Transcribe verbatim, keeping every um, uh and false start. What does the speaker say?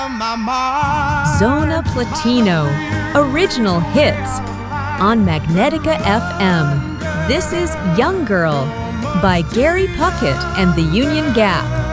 Zona Platino, original hits on Magnetica F M. This is Young Girl by Gary Puckett and the Union Gap.